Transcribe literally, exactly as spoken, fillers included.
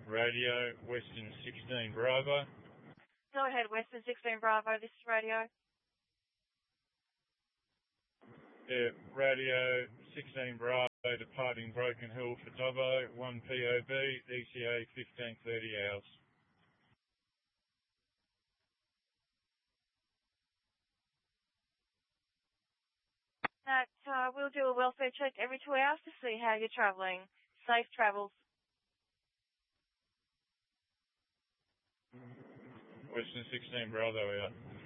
Radio, Western sixteen Bravo. Go ahead, Western sixteen Bravo. This is Radio. Yeah, Radio sixteen Bravo, departing Broken Hill for Dubbo, one P O B, E T A fifteen thirty hours. That, uh, we'll do a welfare check every two hours to see how you're travelling. Safe travels. Western sixteen Bravo out.